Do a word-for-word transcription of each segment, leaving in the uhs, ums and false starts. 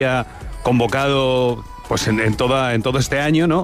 ha convocado pues en, en, toda, en todo este año, ¿no?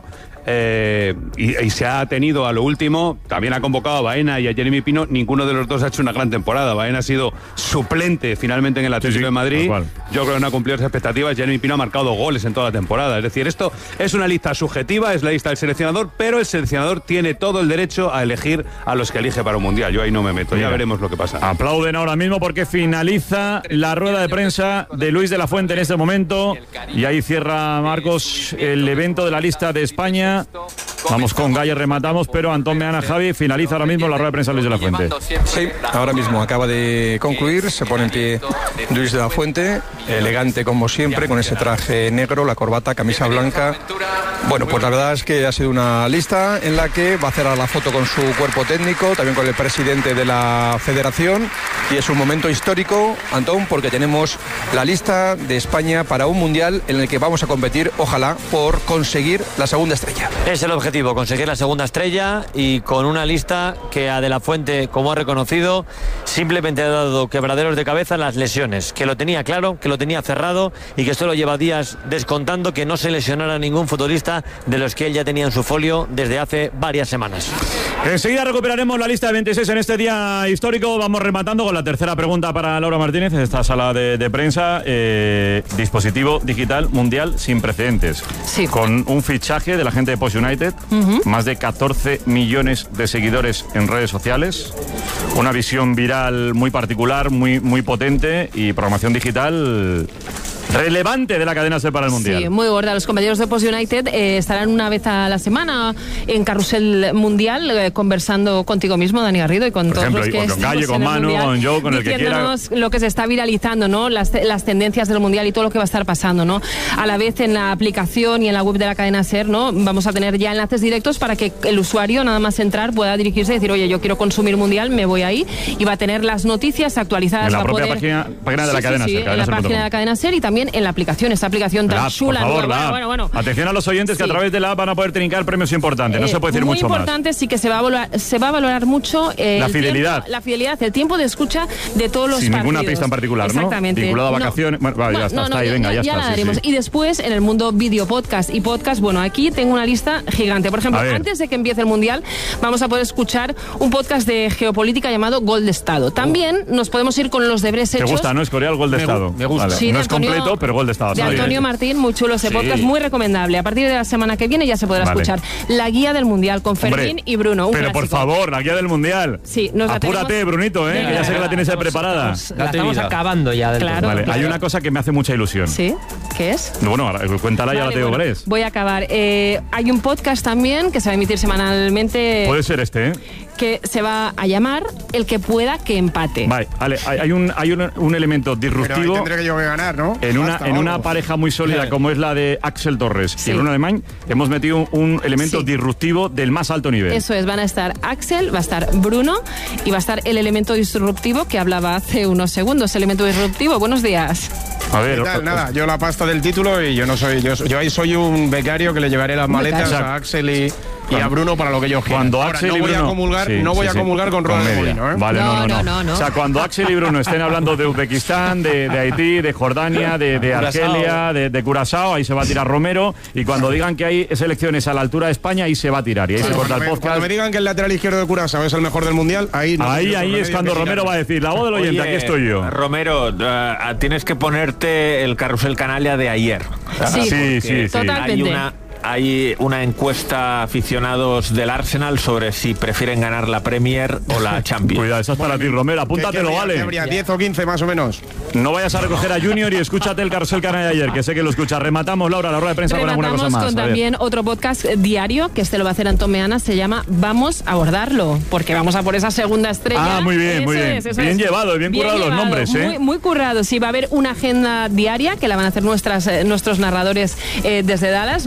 Eh, y, y se ha tenido a lo último, también ha convocado a Baena y a Jeremy Pino. Ninguno de los dos ha hecho una gran temporada. Baena ha sido suplente finalmente en el Atlético sí, sí, de Madrid. Yo creo que no ha cumplido las expectativas. Jeremy Pino ha marcado dos goles en toda la temporada. Es decir, esto es una lista subjetiva, es la lista del seleccionador, pero el seleccionador tiene todo el derecho a elegir a los que elige para un mundial. Yo ahí no me meto, Mira, ya veremos lo que pasa. Aplauden ahora mismo porque finaliza la rueda de prensa de Luis de la Fuente en este momento y ahí cierra, Marcos, el evento de la lista de España. Vamos con Galle, rematamos, pero Antón Meana, Javi, finaliza ahora mismo la rueda de prensa Luis de la Fuente. Sí, ahora mismo acaba de concluir, se pone en pie Luis de la Fuente, elegante como siempre, con ese traje negro, la corbata, camisa blanca. Bueno, pues la verdad es que ha sido una lista en la que va a hacer la foto con su cuerpo técnico, también con el presidente de la federación, y es un momento histórico, Antón, porque tenemos la lista de España para un mundial en el que vamos a competir, ojalá, por conseguir la segunda estrella. Es el objetivo, conseguir la segunda estrella, y con una lista que a De la Fuente, como ha reconocido, simplemente ha dado quebraderos de cabeza las lesiones, que lo tenía claro, que lo tenía cerrado y que solo lleva días descontando que no se lesionara ningún futbolista de los que él ya tenía en su folio desde hace varias semanas. Enseguida recuperaremos la lista de veintiséis en este día histórico. Vamos rematando con la tercera pregunta para Laura Martínez en esta sala de, de prensa. Eh, dispositivo digital mundial sin precedentes. Sí. Con un fichaje de la gente de Post United, uh-huh. más de catorce millones de seguidores en redes sociales, una visión viral muy particular, muy, muy potente y programación digital relevante de la cadena SER para el Mundial. Sí, muy gorda. Los compañeros de Post United eh, estarán una vez a la semana en Carrusel Mundial eh, conversando contigo mismo, Dani Garrido, y con Por todos ejemplo, los que con Galle, con Manu, con Joe, con el que quiera. Lo que se está viralizando, ¿no? Las, las tendencias del Mundial y todo lo que va a estar pasando, ¿no? A la vez en la aplicación y en la web de la cadena SER, ¿no? Vamos a tener ya enlaces directos para que el usuario, nada más entrar, pueda dirigirse y decir, oye, yo quiero consumir Mundial, me voy ahí, y va a tener las noticias actualizadas. En la va propia poder... página, página de la sí, cadena sí, SER. Sí, en la página de la cadena SER y también en la aplicación. Esta aplicación tan la, chula. Por favor, bueno, la, bueno, bueno. Atención a los oyentes, sí, que a través de la app van a poder trincar premios importantes. No eh, se puede decir muy mucho más. Muy importante, sí, que se va a valorar, se va a valorar mucho eh, la fidelidad. Tiempo, la fidelidad, el tiempo de escucha de todos los Sin partidos. ninguna pista en particular, ¿no? Exactamente. Vinculado a vacaciones. No. Bueno, vale, ya está, no, está no, ahí, venga, ya, ya está. la daremos. Sí, sí. Y después, en el mundo video podcast y podcast, bueno, aquí tengo una lista gigante. Por ejemplo, antes de que empiece el Mundial, vamos a poder escuchar un podcast de geopolítica llamado Gol de Estado. También uh. nos podemos ir con los deberes hechos. ¿Te gusta, no? Escorial, Gol de me, Estado. Me gusta. Vale. Sí, no Antonio, es completo, pero Gol de Estado. De Antonio bien. Martín, muy chulo ese sí. podcast, muy recomendable. A partir de la semana que viene ya se podrá vale. escuchar la guía del Mundial con Fermín Hombre, y Bruno. Un pero clásico. por favor, la guía del Mundial. Sí, nos apúrate, tenemos... Brunito, ¿eh? Que ya sé que la tienes ahí preparada. La estamos acabando ya. Del claro, vale. claro. Hay una cosa que me hace mucha ilusión. ¿Sí? ¿Qué es? Bueno, cuéntala vale, y ahora te digo bueno, cuál es. Voy a acabar. Eh, hay un podcast también que se va a emitir semanalmente. Puede ser este, ¿eh? Que se va a llamar El que pueda que empate. Vale, vale, hay un, hay un, un elemento disruptivo. Pero ahí tendré que yo ganar, ¿no? En una, en una pareja muy sólida como es la de Axel Torres sí. y Bruno Alemán, hemos metido un, un elemento sí. disruptivo del más alto nivel. Eso es, van a estar Axel, va a estar Bruno y va a estar el elemento disruptivo que hablaba hace unos segundos. Elemento disruptivo, buenos días. A ver, ¿qué tal? Nada, yo la pasta del título y yo no soy, yo, yo ahí soy un becario que le llevaré las maletas a Axel y, y a Bruno para lo que yo quiera. Cuando Ahora, Axel no y voy Bruno, a comulgar, sí, no voy sí, a comulgar sí, con Rueda de Molino, ¿eh? Vale, no no no, no, no, no. O sea, cuando Axel y Bruno estén hablando de Uzbekistán, de, de Haití, de Jordania, de, de Argelia, de, de Curazao, ahí se va a tirar Romero, y cuando digan que hay selecciones a la altura de España, ahí se va a tirar y ahí sí, se corta el me, podcast. Cuando me digan que el lateral izquierdo de Curazao es el mejor del Mundial, ahí no, ahí, ahí es cuando Romero va a decir, la voz del oyente, Oye, aquí estoy yo. Romero, uh, tienes que ponerte el carrusel canalla de ayer. Sí, sí, sí, totalmente. Hay una, hay una encuesta aficionados del Arsenal sobre si prefieren ganar la Premier o la Champions. Cuidado, esa es para ti, Romero, apúntatelo, ¿Qué, qué vale. habría? ¿diez o quince más o menos? No vayas a recoger a Junior y escúchate el carrusel canal de ayer, que sé que lo escuchas. Rematamos, Laura, la rueda de prensa con alguna cosa más. Con también otro podcast diario, que este lo va a hacer Antón Meana, se llama Vamos a abordarlo, porque vamos a por esa segunda estrella. Ah, muy bien, muy bien. Es, bien es. llevado, bien, bien currado llevado, los nombres, ¿eh? Muy, muy currado, sí, va a haber una agenda diaria que la van a hacer nuestras, eh, nuestros narradores eh, desde Dallas, ¿no? Diciendo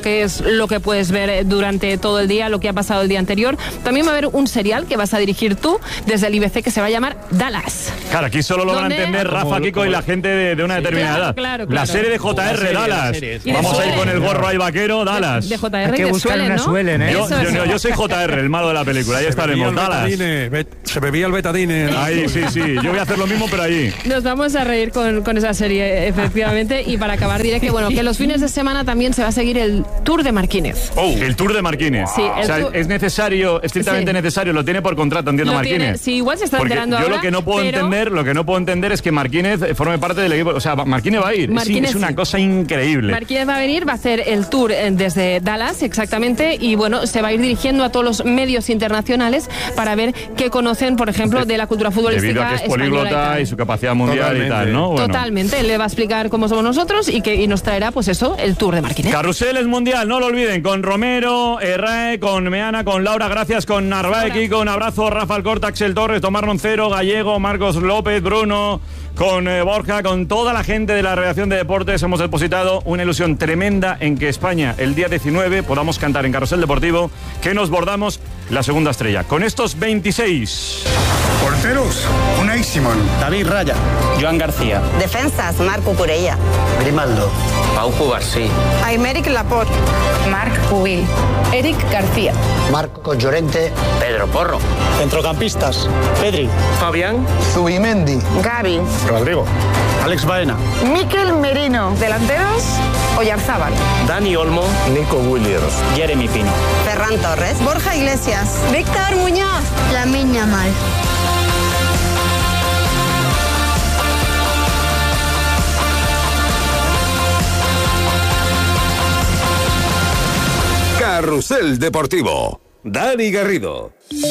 que es lo que puedes ver durante todo el día, lo que ha pasado el día anterior. También va a haber un serial que vas a dirigir tú desde el I B C que se va a llamar Dallas. Claro, aquí solo lo van a entender Rafa, Kiko y la gente de, de una determinada edad. Claro, claro. La serie de J R, Dallas. Vamos a ir con el gorro ahí vaquero, Dallas. De J R que suelen, ¿no? Suelen, ¿eh? Yo, yo, yo, yo soy J R, el malo de la película. Ahí estaremos, Dallas. Se bebía el betadine. Ahí, sí, sí. Yo voy a hacer lo mismo, pero allí. Nos vamos a reír con, con esa serie, efectivamente. Y para acabar diré que, bueno, que los fines de semana también se va a seguir el Tour de Marquínez. Oh, el Tour de Marquínez. Sí, o sea, tour... es necesario, estrictamente sí. necesario, lo tiene por contrato, entiendo, lo Marquínez. Tiene, sí, igual se está Porque enterando yo ahora. lo que no puedo pero... entender, lo que no puedo entender es que Marquínez forme parte del equipo. O sea, Marquínez va a ir. Marquínez, sí, es una sí. cosa increíble. Marquínez va a venir, va a hacer el tour desde Dallas, exactamente, y bueno, se va a ir dirigiendo a todos los medios internacionales para ver qué conocen, por ejemplo, de la cultura futbolística Debido a que es políglota y, y su capacidad mundial Totalmente. y tal, ¿no? Bueno. Totalmente, él le va a explicar cómo somos nosotros y que y nos traerá, pues eso, el tour de Marquínez. Carrusel es mundial, no lo olviden, con Romero, Errae, con Meana, con Laura, gracias, con Narváez, con abrazo, Rafa Alcorta, Axel Torres, Tomás Roncero, Gallego, Marcos López, Bruno, con eh, Borja, con toda la gente de la redacción de deportes. Hemos depositado una ilusión tremenda en que España, el día diecinueve, podamos cantar en Carrusel Deportivo que nos bordamos la segunda estrella. Con estos veintiséis. Porteros, Unai Simón, David Raya, Joan García. Defensas, Marco Curella, Grimaldo, Pau Garsí, Aymeric Laporte, Marc Pubil, Eric García, Marco Llorente, Pedro Porro. Centrocampistas, Pedri, Fabián, Zubimendi, Gavi, Rodrigo, Alex Baena, Mikel Merino. Delanteros, Oyarzábal, Dani Olmo, Nico Williams, Jeremy Pino, Ferran Torres, Borja Iglesias, Víctor Muñoz, Lamine Yamal. Carrusel Deportivo. Dani Garrido.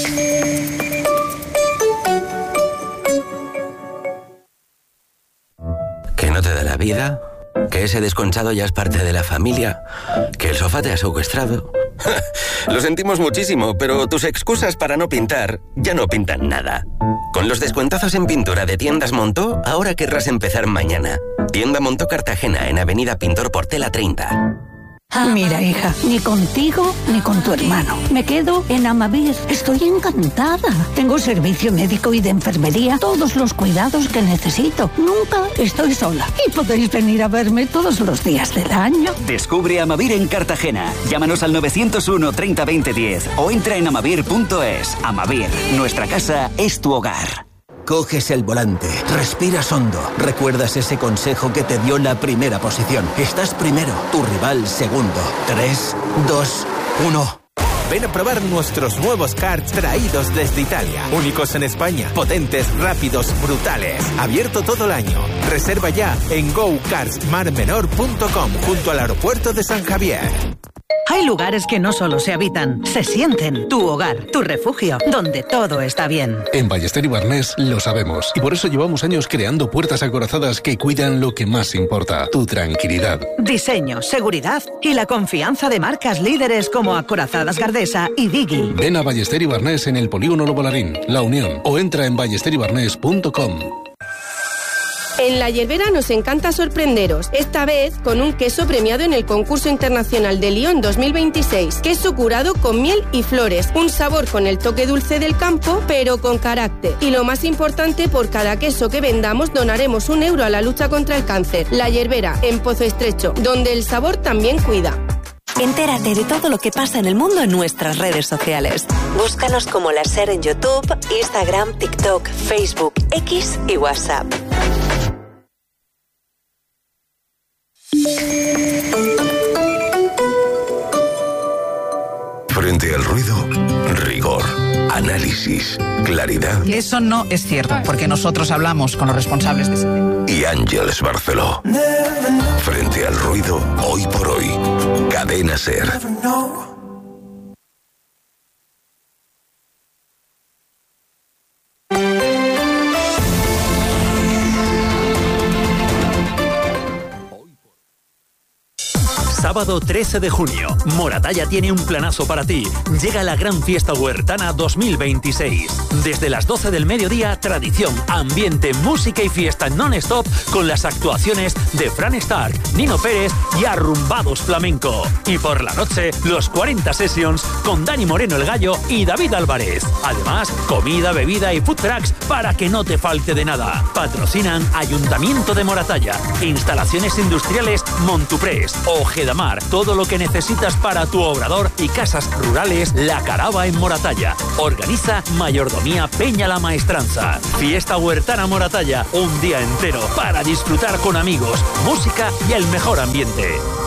¿Que no te da la vida? ¿Que ese desconchado ya es parte de la familia? ¿Que el sofá te ha secuestrado? Lo sentimos muchísimo, pero tus excusas para no pintar ya no pintan nada. Con los descuentazos en pintura de Tiendas Montó, ahora querrás empezar mañana. Tienda Montó Cartagena, en Avenida Pintor Portela treinta. Mira, hija, ni contigo ni con tu hermano. Me quedo en Amavir. Estoy encantada. Tengo servicio médico y de enfermería, todos los cuidados que necesito. Nunca estoy sola. Y podéis venir a verme todos los días del año. Descubre Amavir en Cartagena. Llámanos al nueve cero uno, treinta, veinte, diez o entra en amavir punto es. Amavir, nuestra casa es tu hogar. Coges el volante, respiras hondo, recuerdas ese consejo que te dio la primera posición. Estás primero, tu rival segundo. Tres, dos, uno. Ven a probar nuestros nuevos karts traídos desde Italia. Únicos en España, potentes, rápidos, brutales. Abierto todo el año. Reserva ya en go karts mar menor punto com junto al aeropuerto de San Javier. Hay lugares que no solo se habitan, se sienten. Tu hogar, tu refugio, donde todo está bien. En Ballester y Barnés lo sabemos. Y por eso llevamos años creando puertas acorazadas que cuidan lo que más importa, tu tranquilidad. Diseño, seguridad y la confianza de marcas líderes como Acorazadas Gardesa y Digi. Ven a Ballester y Barnés en el Polígono Lobo Larín, La Unión, o entra en ballester y barnés punto com. En La Hierbera nos encanta sorprenderos, esta vez con un queso premiado en el Concurso Internacional de Lyon dos mil veintiséis. Queso curado con miel y flores, un sabor con el toque dulce del campo, pero con carácter. Y lo más importante, por cada queso que vendamos donaremos un euro a la lucha contra el cáncer. La Hierbera, en Pozo Estrecho, donde el sabor también cuida. Entérate de todo lo que pasa en el mundo en nuestras redes sociales. Búscanos como La Ser en YouTube, Instagram, TikTok, Facebook, X y WhatsApp. Frente al ruido, rigor, análisis, claridad. Eso no es cierto, porque nosotros hablamos con los responsables de ese tema. Y Ángeles Barceló. Frente al ruido, hoy por hoy, Cadena Ser. Sábado trece de junio, Moratalla tiene un planazo para ti. Llega la Gran Fiesta Huertana dos mil veintiséis. Desde las doce del mediodía, tradición, ambiente, música y fiesta non-stop con las actuaciones de Fran Stark, Nino Pérez y Arrumbados Flamenco. Y por la noche, los cuarenta Sessions con Dani Moreno el Gallo y David Álvarez. Además, comida, bebida y food trucks para que no te falte de nada. Patrocinan Ayuntamiento de Moratalla, Instalaciones Industriales Montuprés, Ojedamar, todo lo que necesitas para tu obrador y casas rurales La Carava en Moratalla. Organiza Mayordomía Peña la Maestranza. Fiesta Huertana Moratalla, un día entero para disfrutar con amigos, música y el mejor ambiente.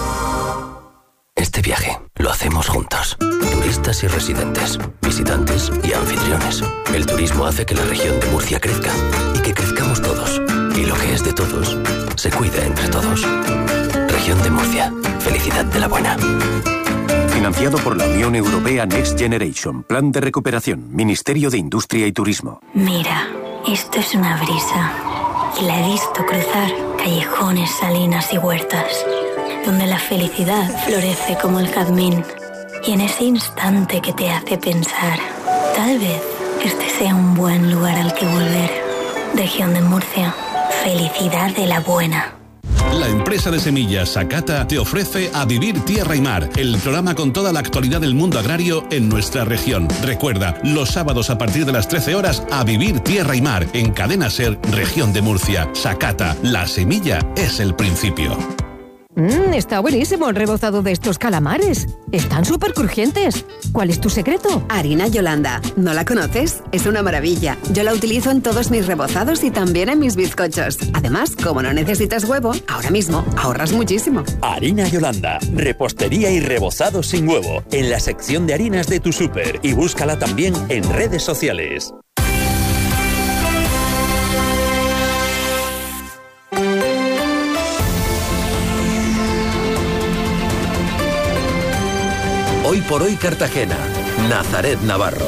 Este viaje lo hacemos juntos. Turistas y residentes, visitantes y anfitriones. El turismo hace que la región de Murcia crezca y que crezcamos todos. Y lo que es de todos, se cuida entre todos. Región de Murcia. Felicidad de la buena. Financiado por la Unión Europea Next Generation. Plan de recuperación. Ministerio de Industria y Turismo. Mira, esto es una brisa. Y la he visto cruzar callejones, salinas y huertas, donde la felicidad florece como el jazmín. Y en ese instante que te hace pensar, tal vez este sea un buen lugar al que volver. Región de Murcia. Felicidad de la buena. La empresa de semillas Sakata te ofrece A Vivir Tierra y Mar, el programa con toda la actualidad del mundo agrario en nuestra región. Recuerda, los sábados a partir de las trece horas, A Vivir Tierra y Mar, en Cadena Ser, Región de Murcia. Sakata, la semilla es el principio. Mmm, está buenísimo el rebozado de estos calamares. Están súper crujientes. ¿Cuál es tu secreto? Harina Yolanda. ¿No la conoces? Es una maravilla. Yo la utilizo en todos mis rebozados y también en mis bizcochos. Además, como no necesitas huevo, ahora mismo ahorras muchísimo. Harina Yolanda. Repostería y rebozado sin huevo. En la sección de harinas de tu súper. Y búscala también en redes sociales. Hoy por hoy Cartagena, Nazaret Navarro.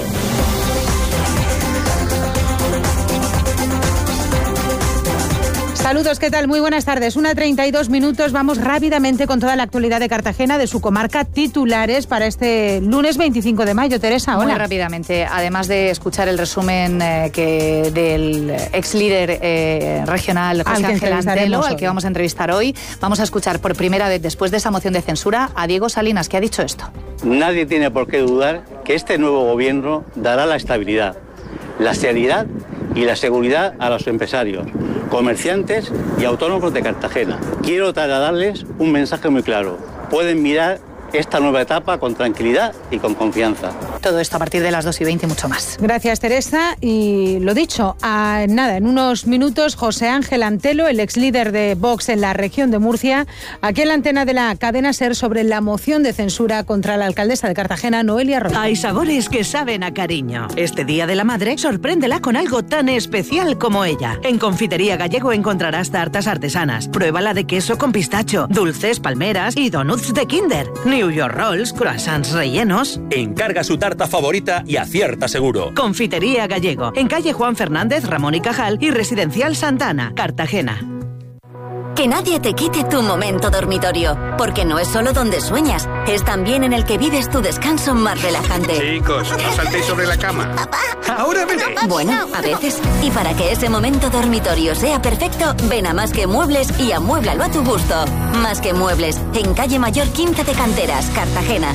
Saludos, ¿qué tal? Muy buenas tardes. Una treinta y dos minutos. Vamos rápidamente con toda la actualidad de Cartagena, de su comarca, titulares para este lunes veinticinco de mayo. Teresa, hola. Muy rápidamente, además de escuchar el resumen eh, que del ex líder eh, regional José Ángel Antelo, al que vamos a entrevistar hoy, vamos a escuchar por primera vez después de esa moción de censura a Diego Salinas, que ha dicho esto. Nadie tiene por qué dudar que este nuevo gobierno dará la estabilidad, la seriedad y la seguridad a los empresarios, comerciantes y autónomos de Cartagena. Quiero trasladarles un mensaje muy claro. Pueden mirar esta nueva etapa con tranquilidad y con confianza. Todo esto a partir de las dos y veinte y mucho más. Gracias, Teresa. Y lo dicho, a nada, en unos minutos, José Ángel Antelo, el ex líder de Vox en la región de Murcia, aquí en la antena de la cadena SER sobre la moción de censura contra la alcaldesa de Cartagena, Noelia Rojo. Hay sabores que saben a cariño. Este Día de la Madre, sorpréndela con algo tan especial como ella. En Confitería Gallego encontrarás tartas artesanas. Pruébala de queso con pistacho, dulces, palmeras y donuts de Kinder. New York Rolls, croissants rellenos. Encarga su tarta favorita y acierta seguro. Confitería Gallego, en calle Juan Fernández, Ramón y Cajal y Residencial Santana, Cartagena. Que nadie te quite tu momento dormitorio, porque no es solo donde sueñas, es también en el que vives tu descanso más relajante. Chicos, no saltéis sobre la cama. Papá. Ahora veréis. Bueno, a veces. Y para que ese momento dormitorio sea perfecto, ven a Más que Muebles y amuéblalo a tu gusto. Más que Muebles, en calle Mayor quince de Canteras, Cartagena.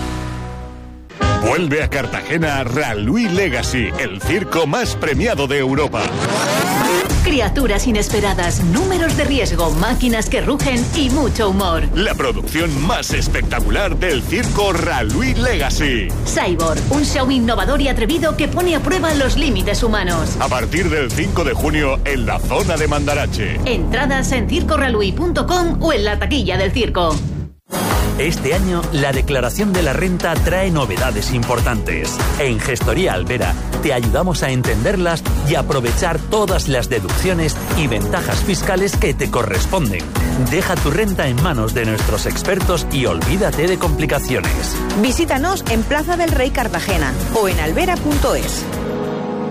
Vuelve a Cartagena Ralui Legacy, el circo más premiado de Europa. Criaturas inesperadas, números de riesgo, máquinas que rugen y mucho humor. La producción más espectacular del circo Ralui Legacy. Cyborg, un show innovador y atrevido que pone a prueba los límites humanos. A partir del cinco de junio en la zona de Mandarache. Entradas en circo ralui punto com o en la taquilla del circo. Este año, la declaración de la renta trae novedades importantes. En Gestoría Albera, te ayudamos a entenderlas y aprovechar todas las deducciones y ventajas fiscales que te corresponden. Deja tu renta en manos de nuestros expertos y olvídate de complicaciones. Visítanos en Plaza del Rey Cartagena o en albera punto es.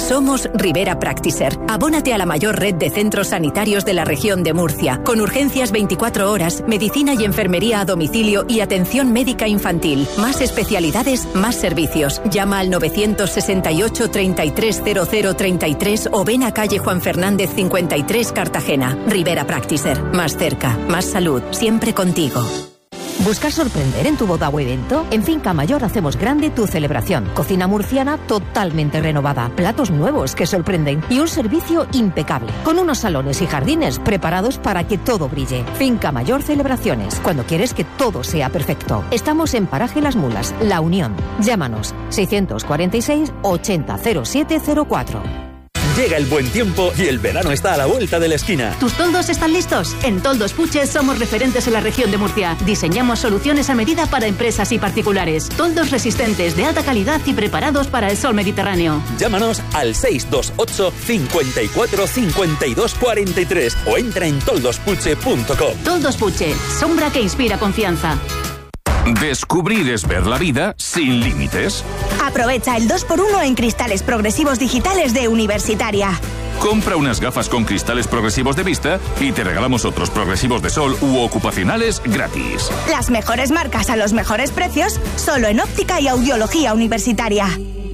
Somos Rivera Practiser. Abónate a la mayor red de centros sanitarios de la región de Murcia, con urgencias veinticuatro horas, medicina y enfermería a domicilio y atención médica infantil. Más especialidades, más servicios. Llama al novecientos sesenta y ocho, treinta y tres cero cero treinta y tres o ven a calle Juan Fernández cincuenta y tres, Cartagena. Rivera Practiser. Más cerca, más salud, siempre contigo. ¿Buscas sorprender en tu boda o evento? En Finca Mayor hacemos grande tu celebración. Cocina murciana totalmente renovada, platos nuevos que sorprenden y un servicio impecable, con unos salones y jardines preparados para que todo brille. Finca Mayor Celebraciones, cuando quieres que todo sea perfecto. Estamos en Paraje Las Mulas, La Unión. Llámanos seiscientos cuarenta y seis, ochenta cero siete cero cuatro. Llega el buen tiempo y el verano está a la vuelta de la esquina. ¿Tus toldos están listos? En Toldos Puche somos referentes en la región de Murcia. Diseñamos soluciones a medida para empresas y particulares. Toldos resistentes, de alta calidad y preparados para el sol mediterráneo. Llámanos al seis dos ocho, cincuenta y cuatro, cincuenta y dos cuarenta y tres o entra en toldos puche punto com. Toldos Puche, sombra que inspira confianza. Descubrir es ver la vida sin límites. Aprovecha el dos por uno en cristales progresivos digitales de Universitaria. Compra unas gafas con cristales progresivos de vista y te regalamos otros progresivos de sol u ocupacionales gratis. Las mejores marcas a los mejores precios, solo en Óptica y Audiología Universitaria.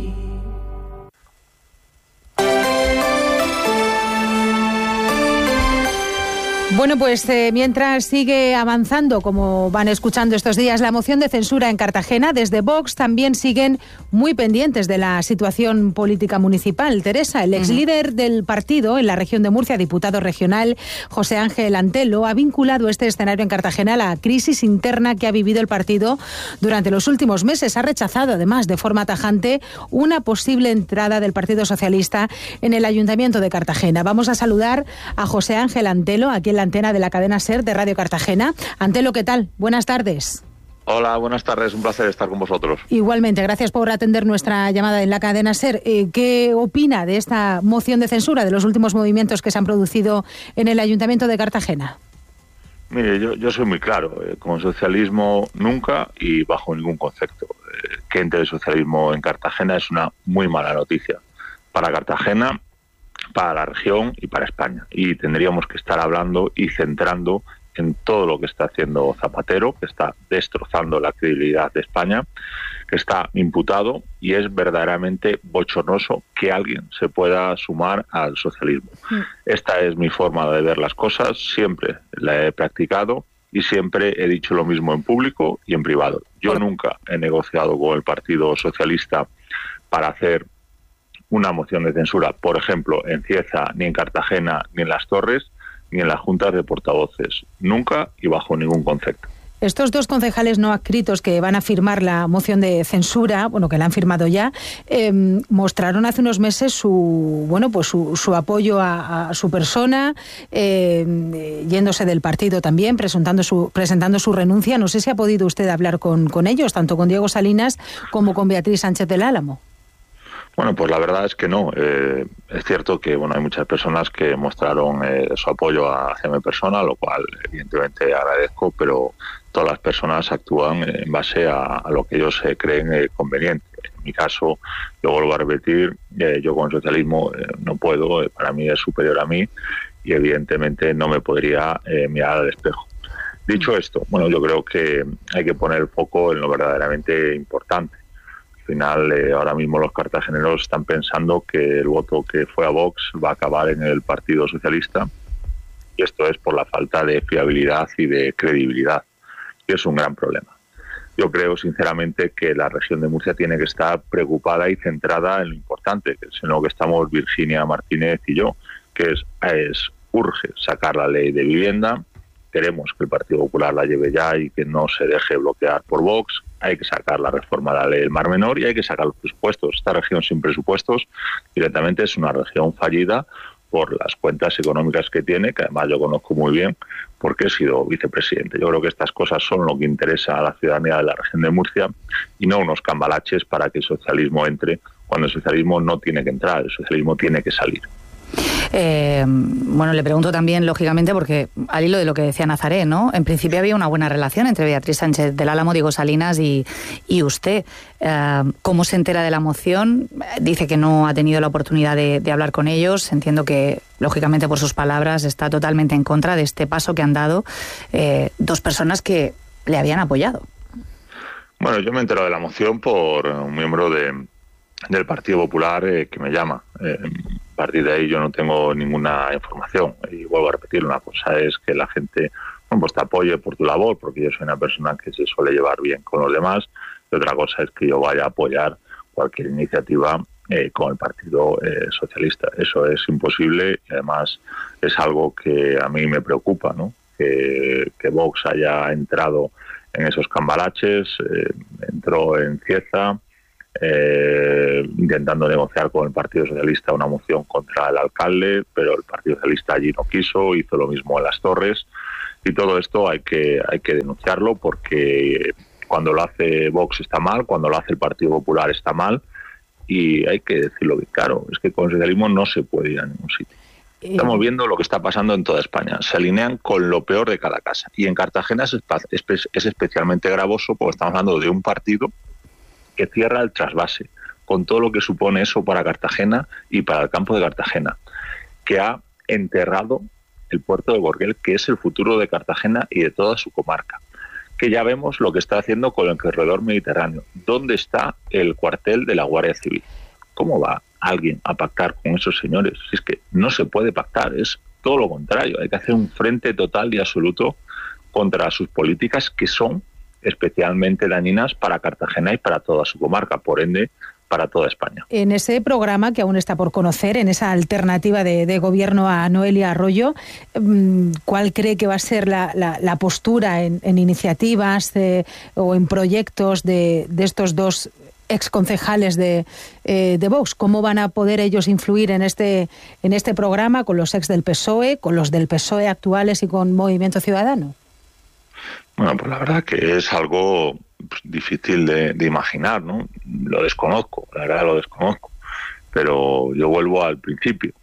Bueno, pues eh, mientras sigue avanzando, como van escuchando estos días, la moción de censura en Cartagena, desde Vox también siguen muy pendientes de la situación política municipal. Teresa, el ex líder del partido en la región de Murcia, diputado regional, José Ángel Antelo, ha vinculado este escenario en Cartagena a la crisis interna que ha vivido el partido durante los últimos meses. Ha rechazado, además, de forma tajante, una posible entrada del Partido Socialista en el Ayuntamiento de Cartagena. Vamos a saludar a José Ángel Antelo, aquí en la antena de la cadena SER de Radio Cartagena. Antelo, ¿qué tal? Buenas tardes. Hola, buenas tardes. Un placer estar con vosotros. Igualmente, gracias por atender nuestra llamada en la cadena SER. Eh, ¿Qué opina de esta moción de censura, de los últimos movimientos que se han producido en el Ayuntamiento de Cartagena? Mire, yo, yo soy muy claro. Eh, con socialismo nunca y bajo ningún concepto. Eh, que entre el socialismo en Cartagena es una muy mala noticia para Cartagena, para la región y para España. Y tendríamos que estar hablando y centrando en todo lo que está haciendo Zapatero, que está destrozando la credibilidad de España, que está imputado, y es verdaderamente bochornoso que alguien se pueda sumar al socialismo. Sí. Esta es mi forma de ver las cosas, siempre la he practicado y siempre he dicho lo mismo en público y en privado. Yo nunca he negociado con el Partido Socialista para hacer una moción de censura, por ejemplo, en Cieza, ni en Cartagena, ni en Las Torres, ni en las juntas de portavoces. Nunca y bajo ningún concepto. Estos dos concejales no adscritos que van a firmar la moción de censura, bueno, que la han firmado ya, eh, mostraron hace unos meses su, bueno, pues su, su apoyo a, a su persona, eh, yéndose del partido también, presentando su, presentando su renuncia. No sé si ha podido usted hablar con, con ellos, tanto con Diego Salinas como con Beatriz Sánchez del Álamo. Bueno, pues la verdad es que no. Eh, es cierto que bueno, hay muchas personas que mostraron eh, su apoyo hacia mi persona, lo cual evidentemente agradezco, pero todas las personas actúan en base a, a lo que ellos eh, creen eh, conveniente. En mi caso, yo vuelvo a repetir, eh, yo con el socialismo eh, no puedo, eh, para mí es superior a mí y evidentemente no me podría eh, mirar al espejo. Dicho esto, bueno, yo creo que hay que poner el foco en lo verdaderamente importante. Al final, eh, ahora mismo los cartageneros están pensando que el voto que fue a Vox va a acabar en el Partido Socialista, y esto es por la falta de fiabilidad y de credibilidad, y es un gran problema. Yo creo sinceramente que la región de Murcia tiene que estar preocupada y centrada en lo importante, que es en lo que estamos Virginia Martínez y yo, que es, es urge sacar la ley de vivienda. Queremos que el Partido Popular la lleve ya y que no se deje bloquear por Vox. Hay que sacar la reforma de la ley del Mar Menor y hay que sacar los presupuestos. Esta región sin presupuestos directamente es una región fallida por las cuentas económicas que tiene, que además yo conozco muy bien porque he sido vicepresidente. Yo creo que estas cosas son lo que interesa a la ciudadanía de la región de Murcia y no unos cambalaches para que el socialismo entre, cuando el socialismo no tiene que entrar, el socialismo tiene que salir. Eh, bueno, le pregunto también, lógicamente, porque al hilo de lo que decía Nazaré, ¿no? En principio había una buena relación entre Beatriz Sánchez del Álamo, Diego Salinas y, y usted. Eh, ¿Cómo se entera de la moción? Dice que no ha tenido la oportunidad de, de hablar con ellos. Entiendo que, lógicamente, por sus palabras, está totalmente en contra de este paso que han dado eh, dos personas que le habían apoyado. Bueno, yo me he enterado de la moción por un miembro de, del Partido Popular eh, que me llama. Eh, a partir de ahí yo no tengo ninguna información. Y vuelvo a repetir, una cosa es que la gente bueno, pues te apoye por tu labor, porque yo soy una persona que se suele llevar bien con los demás. Y otra cosa es que yo vaya a apoyar cualquier iniciativa eh, con el Partido eh, Socialista. Eso es imposible y además es algo que a mí me preocupa, ¿no? Que, que Vox haya entrado en esos cambalaches, eh, entró en Cieza, eh, intentando negociar con el Partido Socialista una moción contra el alcalde, pero el Partido Socialista allí no quiso, hizo lo mismo en Las Torres, y todo esto hay que, hay que denunciarlo porque cuando lo hace Vox está mal, cuando lo hace el Partido Popular está mal, y hay que decirlo bien claro, es que con el socialismo no se puede ir a ningún sitio. Estamos viendo lo que está pasando en toda España. Se alinean con lo peor de cada casa. Y en Cartagena es, es especialmente gravoso porque estamos hablando de un partido que cierra el trasvase, con todo lo que supone eso para Cartagena y para el campo de Cartagena, que ha enterrado el puerto de Gorguel, que es el futuro de Cartagena y de toda su comarca. Que ya vemos lo que está haciendo con el corredor mediterráneo. ¿Dónde está el cuartel de la Guardia Civil? ¿Cómo va alguien a pactar con esos señores? Si es que no se puede pactar, es todo lo contrario. Hay que hacer un frente total y absoluto contra sus políticas que son especialmente dañinas para Cartagena y para toda su comarca, por ende, para toda España. En ese programa que aún está por conocer, en esa alternativa de, de gobierno a Noelia Arroyo, ¿cuál cree que va a ser la, la, la postura en, en iniciativas de, o en proyectos de, de estos dos exconcejales de, eh, de Vox? ¿Cómo van a poder ellos influir en este, en este programa con los ex del P S O E, con los del P S O E actuales y con Movimiento Ciudadano? Bueno, pues la verdad que es algo pues, difícil de, de imaginar, ¿no? Lo desconozco, la verdad lo desconozco, pero yo vuelvo al principio.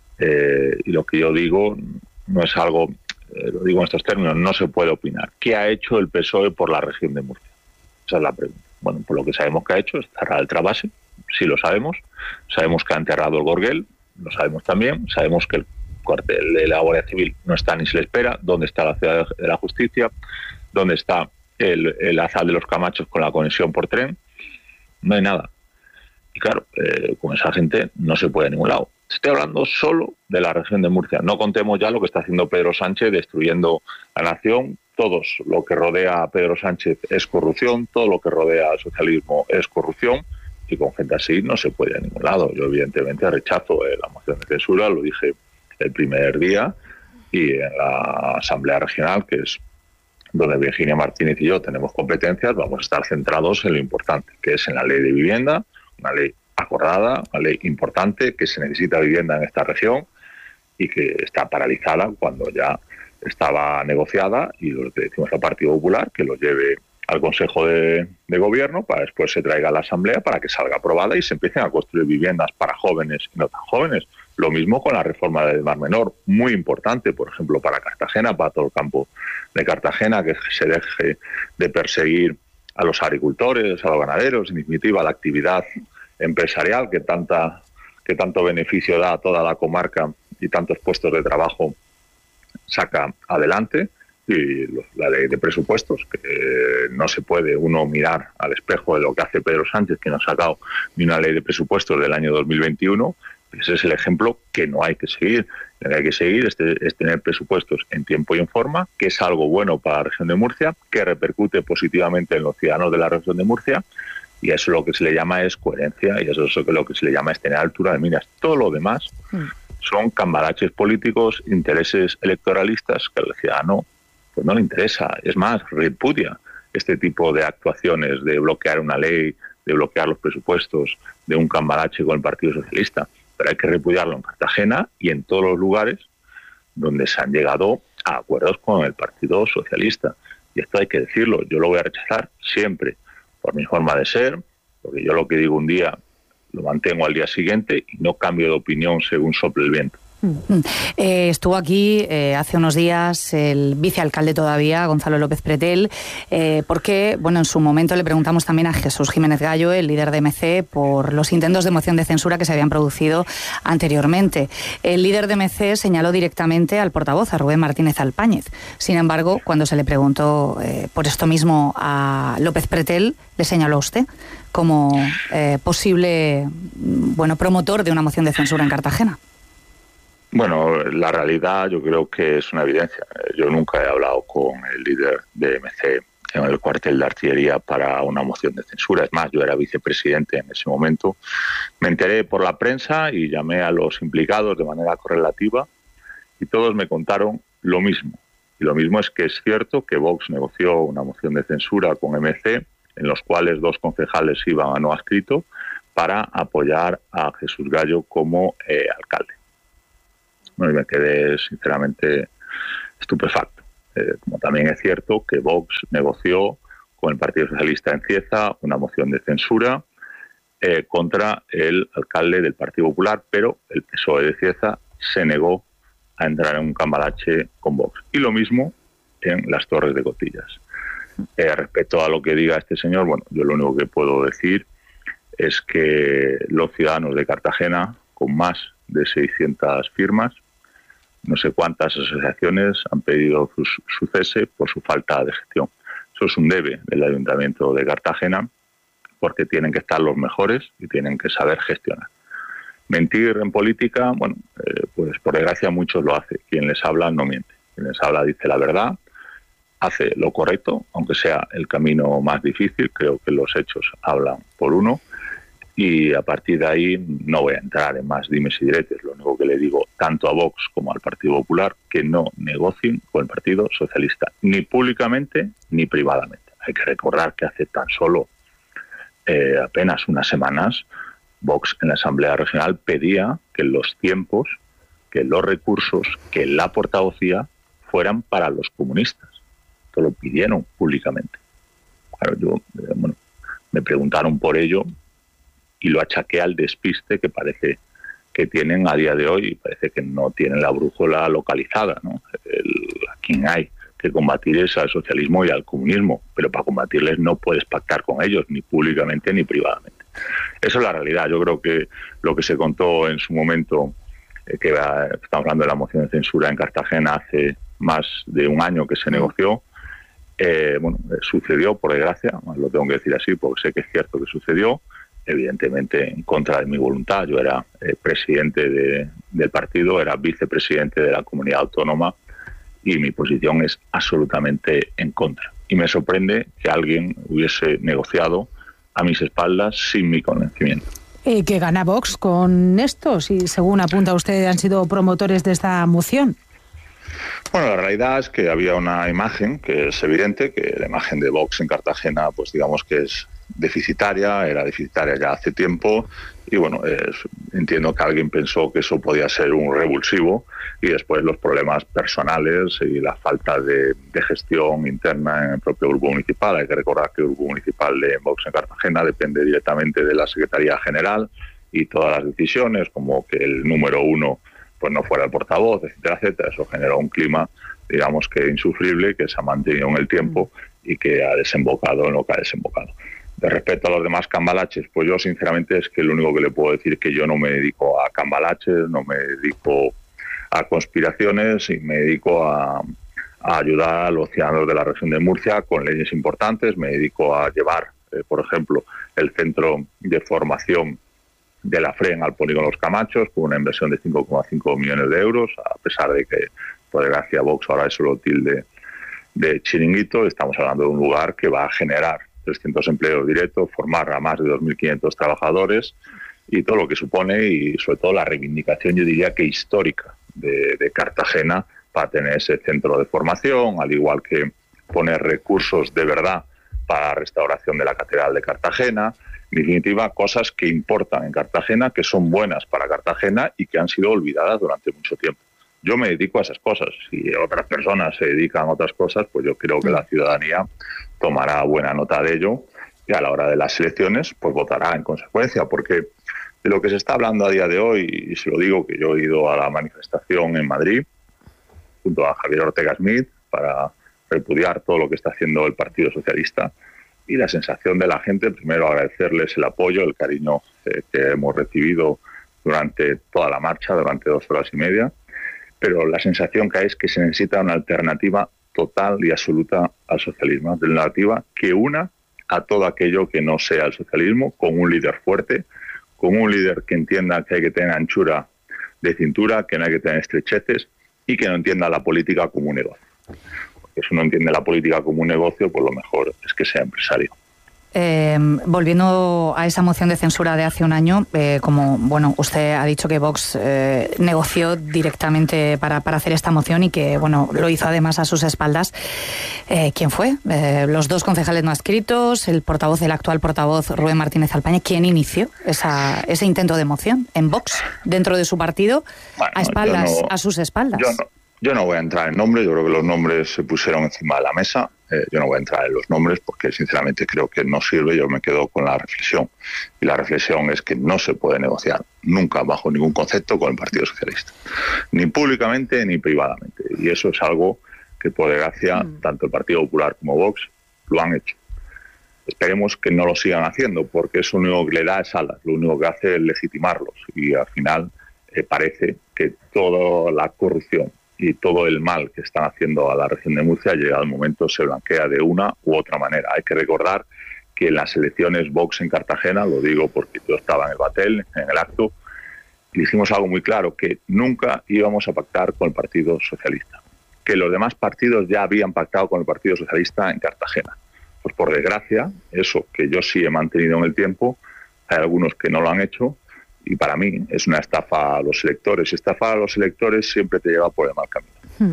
Eh, y lo que yo digo no es algo, eh, lo digo en estos términos, no se puede opinar. ¿Qué ha hecho el P S O E por la región de Murcia? Esa es la pregunta. Bueno, por lo que sabemos que ha hecho es cerrar el trasvase, sí lo sabemos, sabemos que ha enterrado el Gorguel, lo sabemos también, sabemos que el cuartel de la Guardia Civil no está ni se le espera, dónde está la Ciudad de la Justicia, dónde está el, el Azal de los Camachos con la conexión por tren, no hay nada. Y claro, eh, con esa gente no se puede a ningún lado. Estoy hablando solo de la región de Murcia, no contemos ya lo que está haciendo Pedro Sánchez destruyendo la nación. Todo lo que rodea a Pedro Sánchez es corrupción, todo lo que rodea al socialismo es corrupción, y con gente así no se puede ir a ningún lado. Yo evidentemente rechazo eh, la moción de censura, lo dije el primer día, y en la Asamblea Regional, que es donde Virginia Martínez y yo tenemos competencias, vamos a estar centrados en lo importante, que es en la ley de vivienda, una ley acordada, una ley importante, que se necesita vivienda en esta región y que está paralizada cuando ya estaba negociada, y lo que decimos al Partido Popular, que lo lleve al Consejo de, de Gobierno para después se traiga a la Asamblea para que salga aprobada y se empiecen a construir viviendas para jóvenes y no tan jóvenes. Lo mismo con la reforma del Mar Menor, muy importante, por ejemplo, para Cartagena, para todo el campo de Cartagena, que se deje de perseguir a los agricultores, a los ganaderos, en definitiva, la actividad empresarial que tanta que tanto beneficio da a toda la comarca y tantos puestos de trabajo saca adelante. Y la ley de presupuestos, que no se puede uno mirar al espejo de lo que hace Pedro Sánchez, que no ha sacado ni una ley de presupuestos del año dos mil veintiuno, ese es el ejemplo que no hay que seguir. Lo que hay que seguir es, es tener presupuestos en tiempo y en forma, que es algo bueno para la región de Murcia, que repercute positivamente en los ciudadanos de la región de Murcia, y eso lo que se le llama es coherencia, y eso es lo que se le llama es tener altura de miras. Todo lo demás mm. son cambalaches políticos, intereses electoralistas que al ciudadano pues no le interesa. Es más, repudia este tipo de actuaciones de bloquear una ley, de bloquear los presupuestos, de un cambalache con el Partido Socialista. Pero hay que repudiarlo en Cartagena y en todos los lugares donde se han llegado a acuerdos con el Partido Socialista. Y esto hay que decirlo, yo lo voy a rechazar siempre, por mi forma de ser, porque yo lo que digo un día lo mantengo al día siguiente y no cambio de opinión según sople el viento. Eh, estuvo aquí eh, hace unos días el vicealcalde todavía, Gonzalo López Pretel, eh, porque bueno, en su momento le preguntamos también a Jesús Jiménez Gallo, el líder de M C, por los intentos de moción de censura que se habían producido anteriormente. El líder de M C señaló directamente al portavoz, a Rubén Martínez Alpáñez. Sin embargo, cuando se le preguntó eh, por esto mismo a López Pretel, le señaló a usted como eh, posible bueno, promotor de una moción de censura en Cartagena. Bueno, la realidad yo creo que es una evidencia. Yo nunca he hablado con el líder de M C en el cuartel de artillería para una moción de censura. Es más, yo era vicepresidente en ese momento. Me enteré por la prensa y llamé a los implicados de manera correlativa y todos me contaron lo mismo. Y lo mismo es que es cierto que Vox negoció una moción de censura con M C, en los cuales dos concejales iban a no adscrito para apoyar a Jesús Gallo como eh, alcalde. Bueno, y me quedé sinceramente estupefacto. Eh, como también es cierto que Vox negoció con el Partido Socialista en Cieza una moción de censura eh, contra el alcalde del Partido Popular, pero el P S O E de Cieza se negó a entrar en un cambalache con Vox. Y lo mismo en las Torres de Cotillas. Eh, respecto a lo que diga este señor, bueno, yo lo único que puedo decir es que los ciudadanos de Cartagena, con más de seiscientas firmas, no sé cuántas asociaciones han pedido su, su cese por su falta de gestión. Eso es un debe del Ayuntamiento de Cartagena, porque tienen que estar los mejores y tienen que saber gestionar. Mentir en política, bueno, eh, pues por desgracia muchos lo hacen. Quien les habla no miente. Quien les habla dice la verdad, hace lo correcto, aunque sea el camino más difícil. Creo que los hechos hablan por uno. Y a partir de ahí no voy a entrar en más dimes y diretes. Lo único que le digo tanto a Vox como al Partido Popular, que no negocien con el Partido Socialista, ni públicamente ni privadamente. Hay que recordar que hace tan solo eh, apenas unas semanas Vox en la Asamblea Regional pedía que los tiempos, que los recursos, que la portavocía fueran para los comunistas. Esto lo pidieron públicamente. Claro, yo, eh, bueno, me preguntaron por ello y lo achaqué al despiste que parece que tienen a día de hoy, y parece que no tienen la brújula localizada, ¿no? El, a quien hay que combatir es al socialismo y al comunismo, pero para combatirles no puedes pactar con ellos, ni públicamente ni privadamente. Esa es la realidad. Yo creo que lo que se contó en su momento, eh, que va, estamos hablando de la moción de censura en Cartagena hace más de un año que se negoció, eh, bueno, eh, sucedió, por desgracia, lo tengo que decir así porque sé que es cierto que sucedió, evidentemente en contra de mi voluntad. Yo era eh, presidente de, del partido, era vicepresidente de la comunidad autónoma y mi posición es absolutamente en contra. Y me sorprende que alguien hubiese negociado a mis espaldas sin mi conocimiento. Eh, ¿Qué gana Vox con esto? Si, según apunta usted, han sido promotores de esta moción. Bueno, la realidad es que había una imagen que es evidente, que la imagen de Vox en Cartagena, pues digamos que es deficitaria, era deficitaria ya hace tiempo y bueno, es, entiendo que alguien pensó que eso podía ser un revulsivo y después los problemas personales y la falta de, de gestión interna en el propio grupo municipal. Hay que recordar que el grupo municipal de Vox en Cartagena depende directamente de la Secretaría General y todas las decisiones, como que el número uno pues no fuera el portavoz, etcétera, etcétera. Eso generó un clima, digamos que insufrible, que se ha mantenido en el tiempo y que ha desembocado en lo que ha desembocado. De respecto a los demás cambalaches, pues yo sinceramente es que lo único que le puedo decir es que yo no me dedico a cambalaches, no me dedico a conspiraciones y me dedico a, a ayudar a los ciudadanos de la región de Murcia con leyes importantes. Me dedico a llevar, eh, por ejemplo, el centro de formación de la FREN al polígono Los Camachos con una inversión de cinco coma cinco millones de euros, a pesar de que, por desgracia, Vox ahora eso lo tilde de chiringuito. Estamos hablando de un lugar que va a generar trescientos empleos directos, formar a más de dos mil quinientos trabajadores y todo lo que supone, y sobre todo la reivindicación, yo diría que histórica, de, de Cartagena para tener ese centro de formación, al igual que poner recursos de verdad para la restauración de la Catedral de Cartagena. En definitiva, cosas que importan en Cartagena, que son buenas para Cartagena y que han sido olvidadas durante mucho tiempo. Yo me dedico a esas cosas. Si otras personas se dedican a otras cosas, pues yo creo que la ciudadanía tomará buena nota de ello y a la hora de las elecciones pues votará en consecuencia, porque De lo que se está hablando a día de hoy, y se lo digo que yo he ido a la manifestación en Madrid, junto a Javier Ortega Smith, para repudiar todo lo que está haciendo el Partido Socialista, y la sensación de la gente, primero agradecerles el apoyo, el cariño eh, que hemos recibido durante toda la marcha, durante dos horas y media, pero la sensación que hay es que se necesita una alternativa total y absoluta al socialismo, una alternativa que una a todo aquello que no sea el socialismo, con un líder fuerte, con un líder que entienda que hay que tener anchura de cintura, que no hay que tener estrecheces y que no entienda la política como un negocio. Porque si uno entiende la política como un negocio, pues lo mejor es que sea empresario. Eh, volviendo a esa moción de censura de hace un año, eh, como bueno, usted ha dicho que Vox eh, negoció directamente para, para hacer esta moción y que bueno, lo hizo además a sus espaldas. Eh, ¿Quién fue? Eh, los dos concejales no adscritos, el portavoz, el actual portavoz Rubén Martínez Alpaña. ¿Quién inició esa, ese intento de moción en Vox, dentro de su partido, bueno, a espaldas, no, a sus espaldas? Yo no, yo no voy a entrar en nombres, yo creo que los nombres se pusieron encima de la mesa. Eh, yo no voy a entrar en los nombres porque sinceramente creo que no sirve, yo me quedo con la reflexión. Y la reflexión es que no se puede negociar nunca bajo ningún concepto con el Partido Socialista, ni públicamente ni privadamente. Y eso es algo que por desgracia mm. tanto el Partido Popular como Vox lo han hecho. Esperemos que no lo sigan haciendo porque eso lo único que le da es alas, lo único que hace es legitimarlos y al final eh, parece que toda la corrupción y todo el mal que están haciendo a la región de Murcia, llegado el momento, se blanquea de una u otra manera. Hay que recordar que en las elecciones Vox en Cartagena, lo digo porque yo estaba en el Batel, en el acto, y dijimos algo muy claro, que nunca íbamos a pactar con el Partido Socialista, que los demás partidos ya habían pactado con el Partido Socialista en Cartagena. Pues por desgracia, eso que yo sí he mantenido en el tiempo, hay algunos que no lo han hecho, y para mí es una estafa a los electores. Estafa a los electores siempre te lleva por el mal camino. Hmm.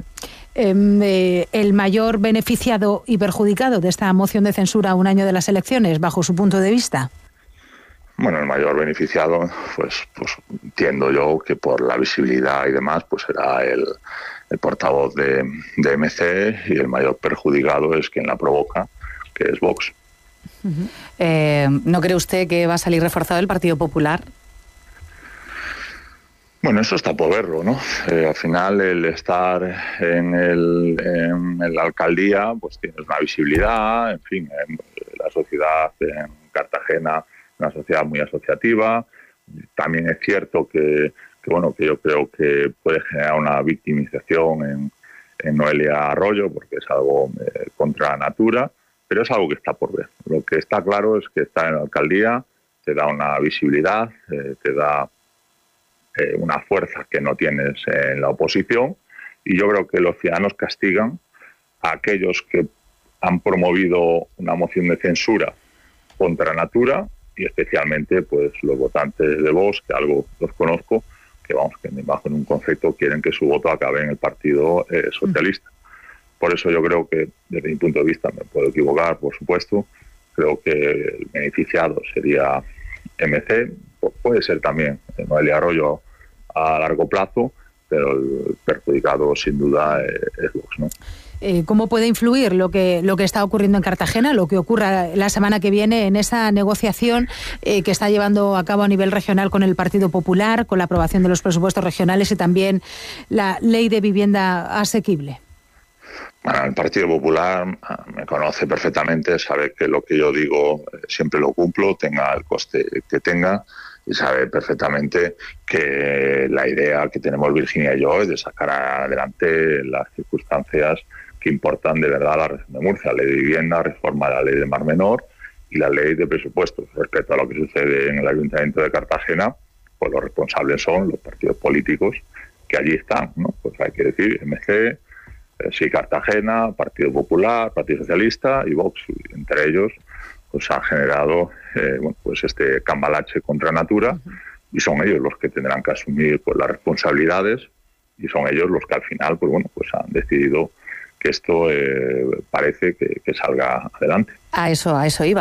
Eh, ¿El mayor beneficiado y perjudicado de esta moción de censura a un año de las elecciones, bajo su punto de vista? Bueno, el mayor beneficiado, pues, pues entiendo yo que por la visibilidad y demás, pues será el, el portavoz de, de M C, y el mayor perjudicado es quien la provoca, que es Vox. Uh-huh. Eh, ¿No cree usted que va a salir reforzado el Partido Popular? Bueno, eso está por verlo, ¿no? Eh, al final, el estar en, el, en, en la alcaldía, pues tienes una visibilidad, en fin, en la sociedad en Cartagena, una sociedad muy asociativa. También es cierto que, que bueno, que yo creo que puede generar una victimización en, en Noelia Arroyo, porque es algo eh, contra natura, pero es algo que está por ver. Lo que está claro es que estar en la alcaldía te da una visibilidad, eh, te da Eh, una fuerza que no tienes en la oposición, y yo creo que los ciudadanos castigan a aquellos que han promovido una moción de censura contra natura, y especialmente pues los votantes de Vox, que algo los conozco, que vamos, que bajo en un concepto quieren que su voto acabe en el Partido eh, Socialista. Por eso yo creo que, desde mi punto de vista, me puedo equivocar, por supuesto, creo que el beneficiado sería M C, puede ser también Noelia Arroyo a largo plazo, pero el perjudicado sin duda es Vox, ¿no? Eh, ¿Cómo puede influir lo que lo que está ocurriendo en Cartagena, lo que ocurra la semana que viene en esa negociación eh, que está llevando a cabo a nivel regional con el Partido Popular, con la aprobación de los presupuestos regionales y también la ley de vivienda asequible? Bueno, el Partido Popular me conoce perfectamente, sabe que lo que yo digo siempre lo cumplo, tenga el coste que tenga, y sabe perfectamente que la idea que tenemos Virginia y yo es de sacar adelante las circunstancias que importan de verdad a la región de Murcia: la ley de vivienda, reforma de la ley de Mar Menor y la ley de presupuestos. Respecto a lo que sucede en el Ayuntamiento de Cartagena, pues los responsables son los partidos políticos que allí están, ¿no? Pues hay que decir, M C, eh, sí Cartagena, Partido Popular, Partido Socialista y Vox, y entre ellos pues han generado eh, bueno, pues este cambalache contra natura, y son ellos los que tendrán que asumir pues las responsabilidades, y son ellos los que al final pues bueno pues han decidido que esto eh, parece que, que salga adelante. A eso, a eso iba.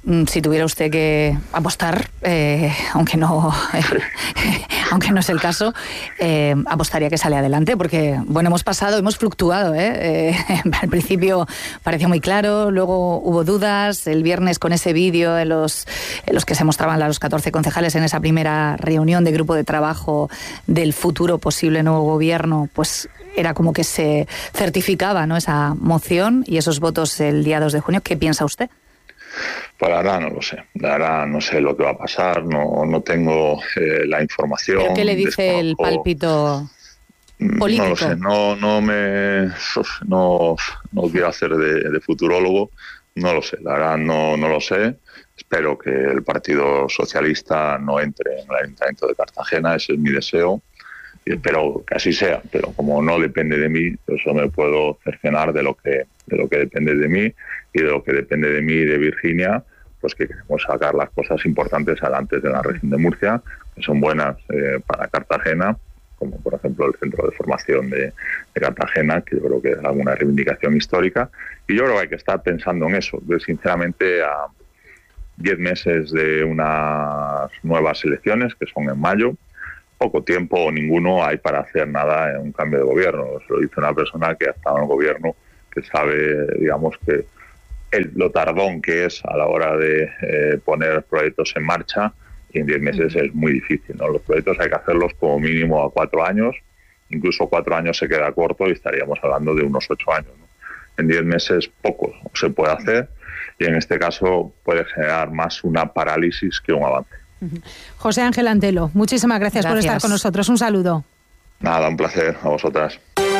si tuviera usted que apostar, eh, aunque no aunque no es el caso, eh, apostaría que sale adelante, porque bueno, hemos pasado, hemos fluctuado, ¿eh? Eh, al principio parecía muy claro, luego hubo dudas, el viernes con ese vídeo en los, en los que se mostraban a los catorce concejales en esa primera reunión de grupo de trabajo del futuro posible nuevo gobierno, pues era como que se certificaba, ¿no?, esa moción y esos votos el día dos de junio. ¿Qué piensa usted? Pues la verdad no lo sé, la verdad no sé lo que va a pasar, no, no tengo eh, la información. ¿Pero qué le dice desconozco, el pálpito político? No lo sé, no, no me no, no quiero hacer de, de futurólogo, no lo sé, la verdad no, no lo sé. Espero que el Partido Socialista no entre en el Ayuntamiento de Cartagena, ese es mi deseo, y espero que así sea, pero como no depende de mí, yo solo me puedo cercenar de lo que de lo que depende de mí y de lo que depende de mí y de Virginia, pues que queremos sacar las cosas importantes adelante de la región de Murcia, que son buenas eh, para Cartagena, como por ejemplo el centro de formación de, de Cartagena, que yo creo que es alguna reivindicación histórica, y yo creo que hay que estar pensando en eso. Yo, sinceramente, a diez meses de unas nuevas elecciones, que son en mayo, poco tiempo o ninguno hay para hacer nada en un cambio de gobierno. Se lo dice una persona que ha estado en el gobierno, que sabe, digamos, que el, lo tardón que es a la hora de eh, poner proyectos en marcha, y en diez meses es muy difícil, ¿no? Los proyectos hay que hacerlos como mínimo a cuatro años, incluso cuatro años se queda corto y estaríamos hablando de unos ocho años, ¿no? En diez meses poco se puede hacer, y en este caso puede generar más una parálisis que un avance. José Ángel Antelo, muchísimas gracias, gracias por estar con nosotros. Un saludo. Nada, un placer a vosotras.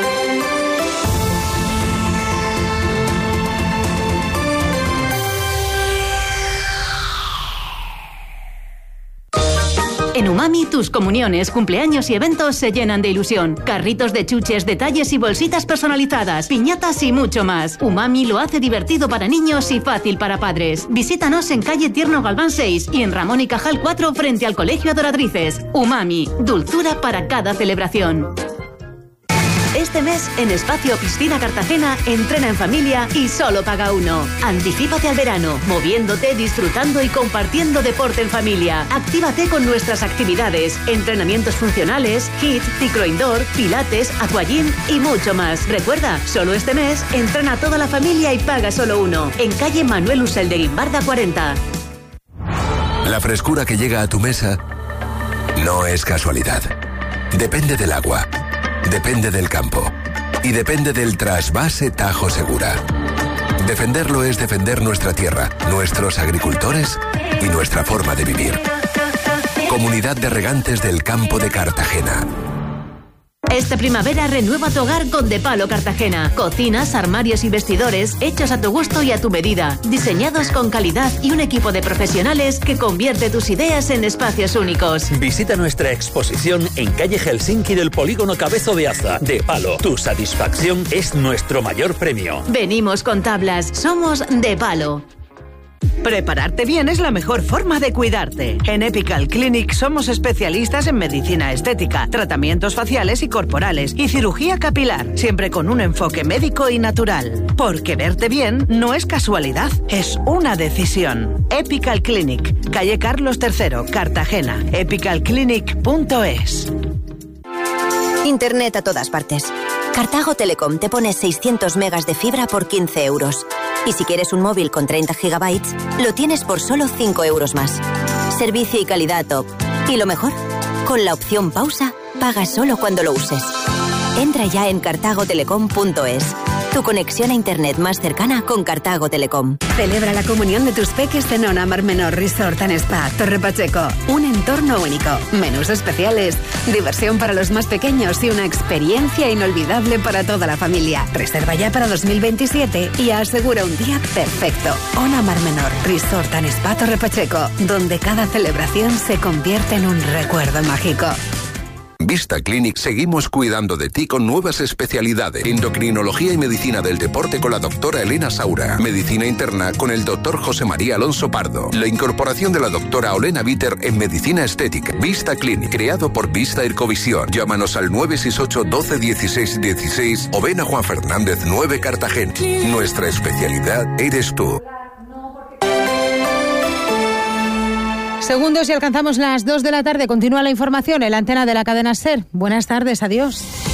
En Umami, tus comuniones, cumpleaños y eventos se llenan de ilusión. Carritos de chuches, detalles y bolsitas personalizadas, piñatas y mucho más. Umami lo hace divertido para niños y fácil para padres. Visítanos en calle Tierno Galván seis y en Ramón y Cajal cuatro frente al Colegio Adoratrices. Umami, dulzura para cada celebración. Este mes, en Espacio Piscina Cartagena, entrena en familia y solo paga uno. Anticípate al verano, moviéndote, disfrutando y compartiendo deporte en familia. Actívate con nuestras actividades, entrenamientos funcionales, hit, ciclo indoor, pilates, aquagym y mucho más. Recuerda, solo este mes, entrena toda la familia y paga solo uno. En calle Manuel Usel de Guimbarda cuarenta. La frescura que llega a tu mesa no es casualidad. Depende del agua. Depende del campo y depende del trasvase Tajo Segura. Defenderlo es defender nuestra tierra, nuestros agricultores y nuestra forma de vivir. Comunidad de Regantes del Campo de Cartagena. Esta primavera renueva tu hogar con De Palo Cartagena. Cocinas, armarios y vestidores hechos a tu gusto y a tu medida. Diseñados con calidad y un equipo de profesionales que convierte tus ideas en espacios únicos. Visita nuestra exposición en calle Helsinki del Polígono Cabezo de Aza. De Palo, tu satisfacción es nuestro mayor premio. Venimos con tablas. Somos De Palo. Prepararte bien es la mejor forma de cuidarte. En Epical Clinic somos especialistas en medicina estética, tratamientos faciales y corporales y cirugía capilar, siempre con un enfoque médico y natural. Porque verte bien no es casualidad, es una decisión. Epical Clinic, calle Carlos tercero, Cartagena. epical clinic punto es. Internet a todas partes. Cartago Telecom te pone seiscientos megas de fibra por quince euros. Y si quieres un móvil con treinta gigabytes, lo tienes por solo cinco euros más. Servicio y calidad top. Y lo mejor, con la opción pausa, pagas solo cuando lo uses. Entra ya en cartago telecom punto es. Tu conexión a internet más cercana con Cartago Telecom. Celebra la comunión de tus peques en Ona Mar Menor Resort and Spa, Torre Pacheco. Un entorno único, menús especiales, diversión para los más pequeños y una experiencia inolvidable para toda la familia. Reserva ya para dos mil veintisiete y asegura un día perfecto. Ona Mar Menor Resort and Spa, Torre Pacheco, donde cada celebración se convierte en un recuerdo mágico. Vista Clinic seguimos cuidando de ti con nuevas especialidades. Endocrinología y medicina del deporte con la doctora Elena Saura. Medicina interna con el doctor José María Alonso Pardo. La incorporación de la doctora Olena Bitter en medicina estética. Vista Clinic, creado por Vista Ircovisión. Llámanos al nueve seis ocho, doce, dieciséis, dieciséis o ven a Juan Fernández nueve Cartagena. Nuestra especialidad eres tú. Segundos y alcanzamos las dos de la tarde. Continúa la información en la antena de la cadena SER. Buenas tardes, adiós.